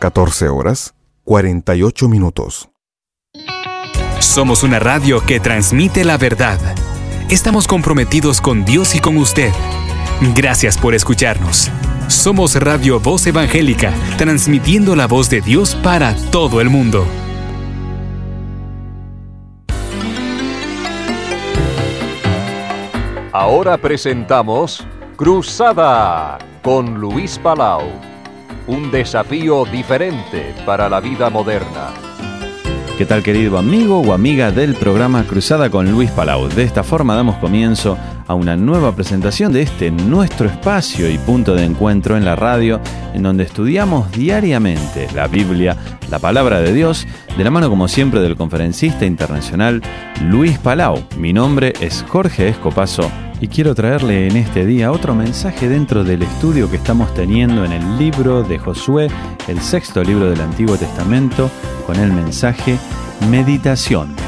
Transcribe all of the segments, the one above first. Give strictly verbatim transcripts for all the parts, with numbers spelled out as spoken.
catorce horas, cuarenta y ocho minutos. Somos una radio que transmite la verdad. Estamos comprometidos con Dios y con usted. Gracias por escucharnos. Somos Radio Voz Evangélica, transmitiendo la voz de Dios para todo el mundo. Ahora presentamos Cruzada con Luis Palau. Un desafío diferente para la vida moderna. ¿Qué tal, querido amigo o amiga del programa Cruzada con Luis Palau? De esta forma damos comienzo a una nueva presentación de este nuestro espacio y punto de encuentro en la radio, en donde estudiamos diariamente la Biblia, la palabra de Dios, de la mano como siempre del conferencista internacional Luis Palau. Mi nombre es Jorge Escopazo y quiero traerle en este día otro mensaje dentro del estudio que estamos teniendo en el libro de Josué, el sexto libro del Antiguo Testamento, con el mensaje Meditación.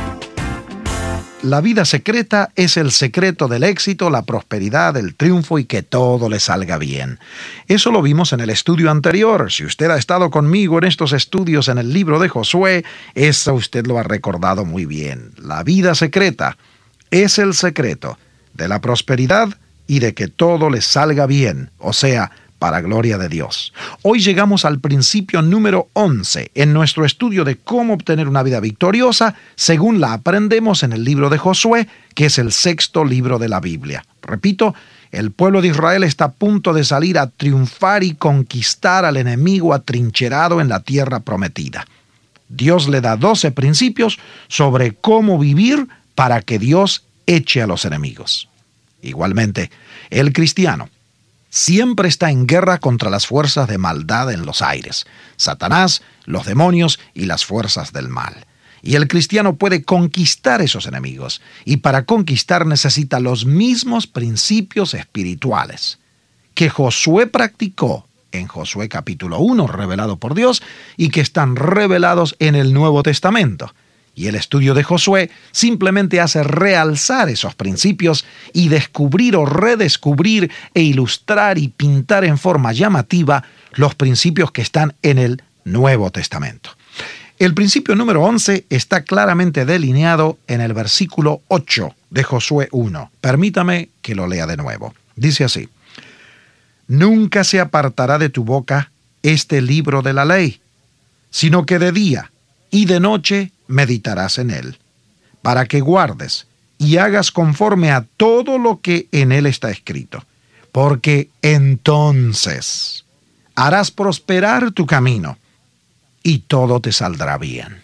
La vida secreta es el secreto del éxito, la prosperidad, el triunfo y que todo le salga bien. Eso lo vimos en el estudio anterior. Si usted ha estado conmigo en estos estudios en el libro de Josué, eso usted lo ha recordado muy bien. La vida secreta es el secreto de la prosperidad y de que todo le salga bien, o sea, para gloria de Dios. Hoy llegamos al principio número once en nuestro estudio de cómo obtener una vida victoriosa, según la aprendemos en el libro de Josué, que es el sexto libro de la Biblia. Repito, el pueblo de Israel está a punto de salir a triunfar y conquistar al enemigo atrincherado en la tierra prometida. Dios le da doce principios sobre cómo vivir para que Dios eche a los enemigos. Igualmente, el cristiano siempre está en guerra contra las fuerzas de maldad en los aires, Satanás, los demonios y las fuerzas del mal. Y el cristiano puede conquistar esos enemigos, y para conquistar necesita los mismos principios espirituales que Josué practicó en Josué capítulo uno, revelado por Dios, y que están revelados en el Nuevo Testamento. Y el estudio de Josué simplemente hace realzar esos principios y descubrir o redescubrir e ilustrar y pintar en forma llamativa los principios que están en el Nuevo Testamento. El principio número once está claramente delineado en el versículo ocho de Josué uno. Permítame que lo lea de nuevo. Dice así: Nunca se apartará de tu boca este libro de la ley, sino que de día y de noche meditarás en él, para que guardes y hagas conforme a todo lo que en él está escrito, porque entonces harás prosperar tu camino y todo te saldrá bien.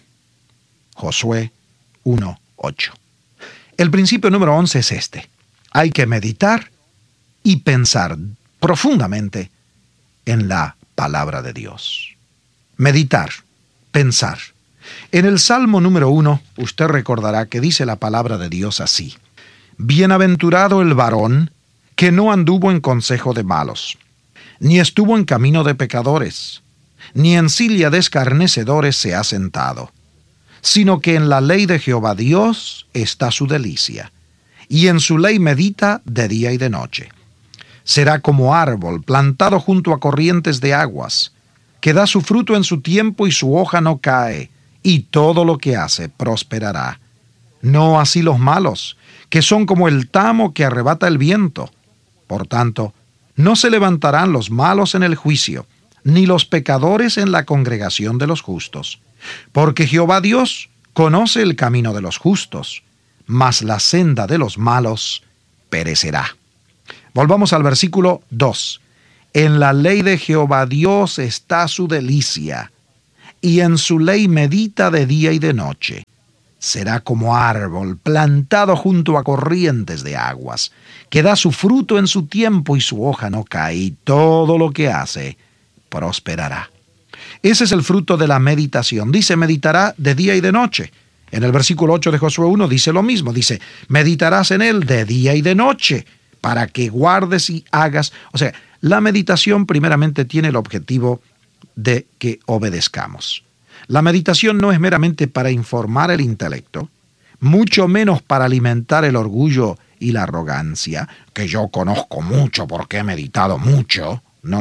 Josué uno ocho. El principio número once es este: hay que meditar y pensar profundamente en la palabra de Dios. Meditar, pensar. En el Salmo número uno, usted recordará que dice la palabra de Dios así: Bienaventurado el varón que no anduvo en consejo de malos, ni estuvo en camino de pecadores, ni en silla de escarnecedores se ha sentado, sino que en la ley de Jehová Dios está su delicia, y en su ley medita de día y de noche. Será como árbol plantado junto a corrientes de aguas, que da su fruto en su tiempo y su hoja no cae, y todo lo que hace prosperará. No así los malos, que son como el tamo que arrebata el viento. Por tanto, no se levantarán los malos en el juicio, ni los pecadores en la congregación de los justos. Porque Jehová Dios conoce el camino de los justos, mas la senda de los malos perecerá. Volvamos al versículo dos. En la ley de Jehová Dios está su delicia, y en su ley medita de día y de noche. Será como árbol plantado junto a corrientes de aguas, que da su fruto en su tiempo y su hoja no cae, y todo lo que hace prosperará. Ese es el fruto de la meditación. Dice, meditará de día y de noche. En el versículo ocho de Josué uno dice lo mismo. Dice, meditarás en él de día y de noche, para que guardes y hagas. O sea, la meditación primeramente tiene el objetivo de que obedezcamos. La meditación no es meramente para informar el intelecto, mucho menos para alimentar el orgullo y la arrogancia, que yo conozco mucho porque he meditado mucho. No, no.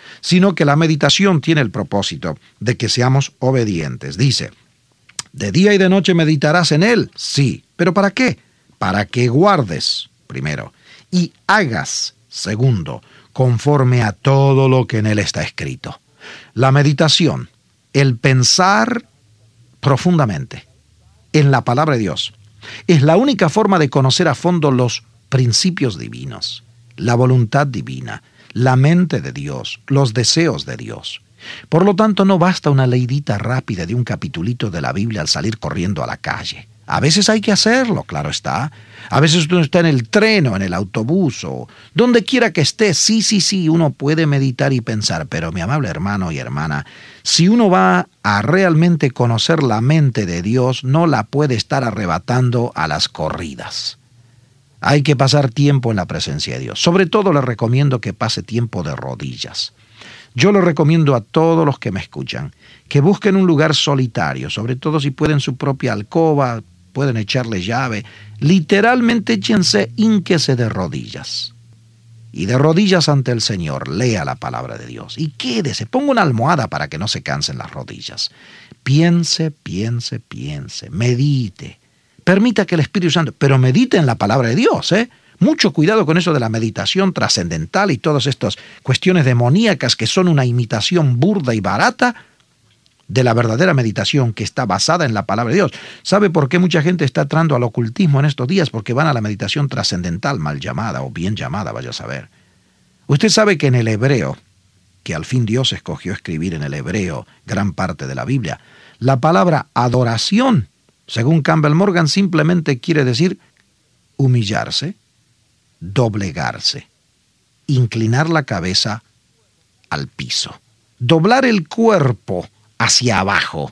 sino que la meditación tiene el propósito de que seamos obedientes. Dice, ¿de día y de noche meditarás en él? Sí. ¿Pero para qué? Para que guardes, primero, y hagas, segundo, conforme a todo lo que en él está escrito. La meditación, el pensar profundamente en la palabra de Dios, es la única forma de conocer a fondo los principios divinos, la voluntad divina, la mente de Dios, los deseos de Dios. Por lo tanto, no basta una leidita rápida de un capitulito de la Biblia al salir corriendo a la calle. A veces hay que hacerlo, claro está. A veces uno está en el tren o en el autobús o donde quiera que esté. Sí, sí, sí, uno puede meditar y pensar. Pero mi amable hermano y hermana, si uno va a realmente conocer la mente de Dios, no la puede estar arrebatando a las corridas. Hay que pasar tiempo en la presencia de Dios. Sobre todo le recomiendo que pase tiempo de rodillas. Yo le recomiendo a todos los que me escuchan que busquen un lugar solitario, sobre todo si pueden su propia alcoba, pueden echarle llave. Literalmente échense, hínquese de rodillas. Y de rodillas ante el Señor, lea la palabra de Dios. Y quédese, ponga una almohada para que no se cansen las rodillas. Piense, piense, piense, medite. Permita que el Espíritu Santo, pero medite en la palabra de Dios, ¿eh? Mucho cuidado con eso de la meditación trascendental y todas estas cuestiones demoníacas que son una imitación burda y barata de la verdadera meditación que está basada en la palabra de Dios. ¿Sabe por qué mucha gente está entrando al ocultismo en estos días? Porque van a la meditación trascendental, mal llamada o bien llamada, vaya a saber. Usted sabe que en el hebreo, que al fin Dios escogió escribir en el hebreo gran parte de la Biblia, la palabra adoración, según Campbell Morgan, simplemente quiere decir humillarse, doblegarse, inclinar la cabeza al piso, doblar el cuerpo hacia abajo.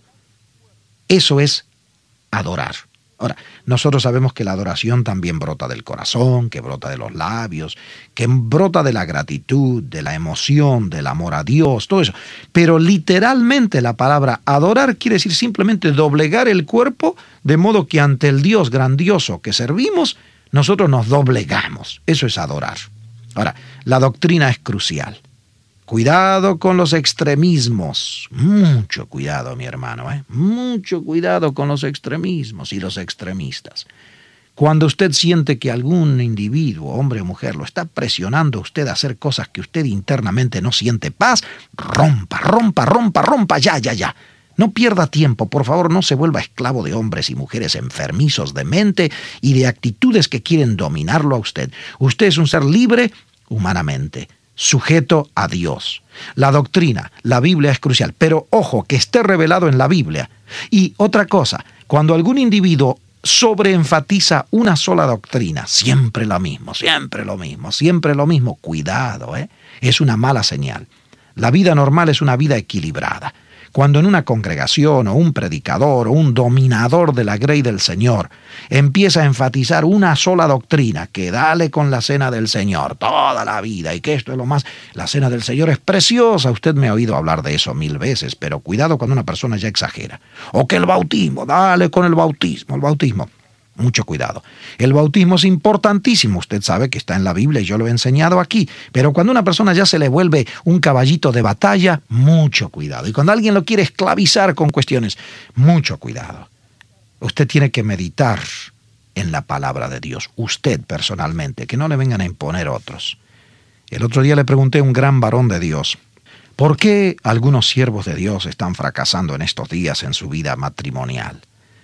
Eso es adorar. Ahora, nosotros sabemos que la adoración también brota del corazón, que brota de los labios, que brota de la gratitud, de la emoción, del amor a Dios, todo eso. Pero literalmente la palabra adorar quiere decir simplemente doblegar el cuerpo, de modo que ante el Dios grandioso que servimos, nosotros nos doblegamos. Eso es adorar. Ahora, la doctrina es crucial. Cuidado con los extremismos. Mucho cuidado, mi hermano, ¿eh? Mucho cuidado con los extremismos y los extremistas. Cuando usted siente que algún individuo, hombre o mujer, lo está presionando a usted a hacer cosas que usted internamente no siente paz, rompa, rompa, rompa, rompa, ya, ya, ya. No pierda tiempo, por favor, no se vuelva esclavo de hombres y mujeres enfermizos de mente y de actitudes que quieren dominarlo a usted. Usted es un ser libre humanamente, sujeto a Dios. La doctrina, la Biblia es crucial, pero ojo, que esté revelado en la Biblia. Y otra cosa, cuando algún individuo sobreenfatiza una sola doctrina, siempre lo mismo, siempre lo mismo, siempre lo mismo, cuidado, ¿eh? Es una mala señal. La vida normal es una vida equilibrada. Cuando en una congregación o un predicador o un dominador de la grey del Señor empieza a enfatizar una sola doctrina, que dale con la cena del Señor toda la vida y que esto es lo más, la cena del Señor es preciosa, usted me ha oído hablar de eso mil veces, pero cuidado cuando una persona ya exagera. O que el bautismo, dale con el bautismo, el bautismo. Mucho cuidado. El bautismo es importantísimo, usted sabe que está en la Biblia y yo lo he enseñado aquí, pero cuando una persona ya se le vuelve un caballito de batalla, mucho cuidado. Y cuando alguien lo quiere esclavizar con cuestiones, mucho cuidado. Usted tiene que meditar en la palabra de Dios, usted personalmente, que no le vengan a imponer otros. El otro día le pregunté a un gran varón de Dios, ¿por qué algunos siervos de Dios están fracasando en estos días en su vida matrimonial?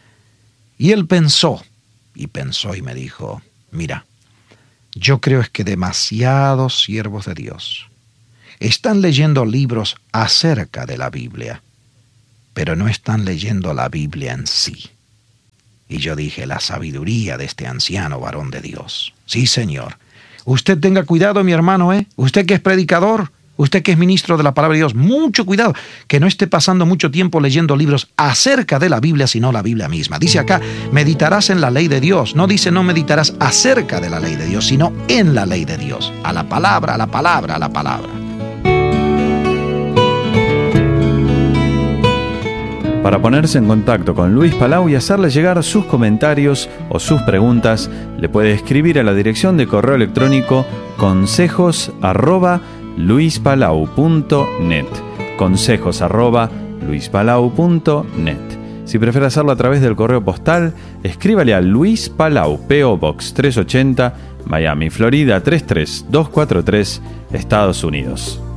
Y él pensó, y pensó y me dijo, mira, yo creo es que demasiados siervos de Dios están leyendo libros acerca de la Biblia, pero no están leyendo la Biblia en sí. Y yo dije, la sabiduría de este anciano varón de Dios. Sí, Señor. Usted tenga cuidado, mi hermano, ¿eh? Usted que es predicador, usted que es ministro de la palabra de Dios, mucho cuidado, que no esté pasando mucho tiempo leyendo libros acerca de la Biblia, sino la Biblia misma. Dice acá, meditarás en la ley de Dios. No dice no meditarás acerca de la ley de Dios, sino en la ley de Dios. A la palabra, a la palabra, a la palabra. Para ponerse en contacto con Luis Palau y hacerle llegar sus comentarios o sus preguntas, le puede escribir a la dirección de correo electrónico consejos arroba luispalau punto net. Consejos arroba luispalau punto net. Si prefiere hacerlo a través del correo postal, escríbale a Luis Palau, P O Box trescientos ochenta, Miami, Florida tres tres dos cuatro tres, Estados Unidos.